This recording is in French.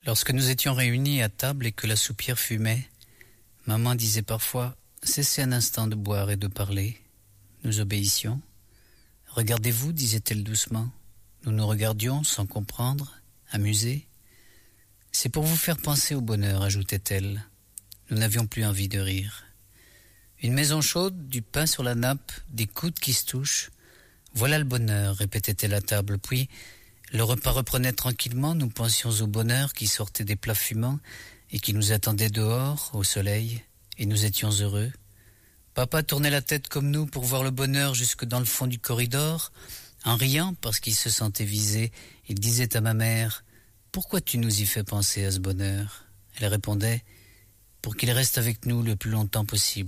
Lorsque nous étions réunis à table et que la soupière fumait, maman disait parfois « Cessez un instant de boire et de parler ». Nous obéissions. « Regardez-vous » disait-elle doucement. Nous nous regardions sans comprendre, amusés. « C'est pour vous faire penser au bonheur » ajoutait-elle. Nous n'avions plus envie de rire. Une maison chaude, du pain sur la nappe, des coudes qui se touchent. Voilà le bonheur, répétait-elle à table. Puis, le repas reprenait tranquillement, nous pensions au bonheur qui sortait des plats fumants et qui nous attendait dehors, au soleil, et nous étions heureux. Papa tournait la tête comme nous pour voir le bonheur jusque dans le fond du corridor. En riant, parce qu'il se sentait visé, il disait à ma mère « Pourquoi tu nous y fais penser à ce bonheur ?» Elle répondait « Pour qu'il reste avec nous le plus longtemps possible. »